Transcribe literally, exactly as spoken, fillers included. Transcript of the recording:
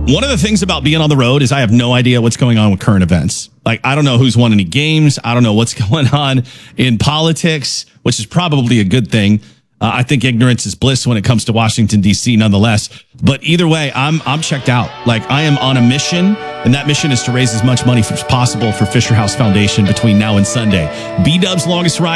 One of the things about being on the road is I have no idea what's going on with current events. Like, I don't know who's won any games. I don't know what's going on in politics, which is probably a good thing. Uh, I think ignorance is bliss when it comes to Washington, D C nonetheless. But either way, I'm I'm checked out. Like, I am on a mission, and that mission is to raise as much money as possible for Fisher House Foundation between now and Sunday. B-Dub's longest ride.